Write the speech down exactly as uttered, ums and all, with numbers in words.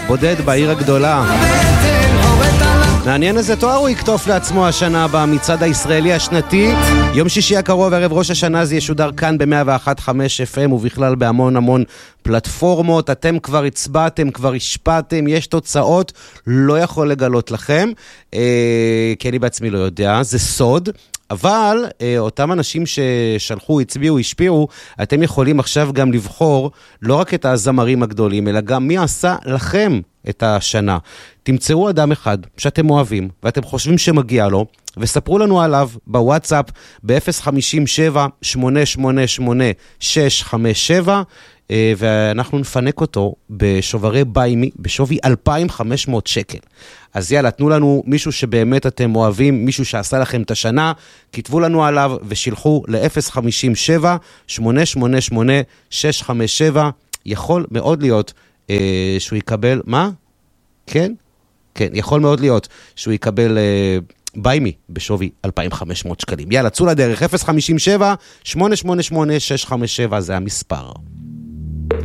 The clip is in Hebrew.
בודד בעיר הגדולה. מעניין איזה תואר הוא יקטוף לעצמו השנה במצעד הישראלי השנתי. יום שישי הקרוב, ערב ראש השנה, זה ישודר כאן ב-מאה ואחת נקודה חמש אף אם ובכלל בהמון המון פלטפורמות. אתם כבר הצבעתם, כבר השפעתם, יש תוצאות, לא יכול לגלות לכם, אה, כי אני בעצמי לא יודע, זה סוד. אבל אה, אותם אנשים ששלחו, הצביעו, השפיעו, אתם יכולים עכשיו גם לבחור לא רק את הזמרים הגדולים, אלא גם מי עשה לכם את השנה. תמצאו אדם אחד שאתם אוהבים, ואתם חושבים שמגיע לו, וספרו לנו עליו בוואטסאפ ב-אפס חמש שבע שמונה שמונה שמונה שש חמש שבע, ואנחנו נפנק אותו בשוברי ביימי, בשווי אלפיים וחמש מאות שקל. אז יאללה, תנו לנו מישהו שבאמת אתם אוהבים, מישהו שעשה לכם את השנה, כתבו לנו עליו ושילחו ל-אפס חמש שבע שמונה שמונה שמונה שש חמש שבע. יכול מאוד להיות אה, שהוא יקבל, מה? כן? כן, יכול מאוד להיות שהוא יקבל אה, ביימי בשווי אלפיים וחמש מאות שקלים. יאללה, צאו לדרך, אפס חמש שבע שמונה שמונה שמונה שש חמש שבע, זה המספר.